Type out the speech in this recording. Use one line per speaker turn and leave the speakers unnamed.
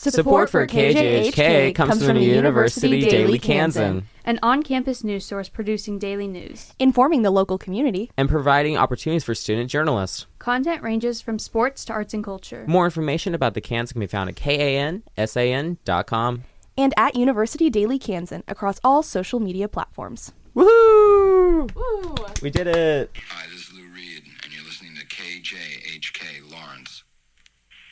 Support for KJHK comes from the University Daily Kansan,
an on-campus news source producing daily news,
informing the local community,
and providing opportunities for student journalists.
Content ranges from sports to arts and culture.
More information about the Kansan can be found at kansan.com.
And at University Daily Kansan across all social media platforms.
Woohoo!
Woo!
We did it!
Hi, this is Lou Reed, and you're listening to KJHK Lawrence.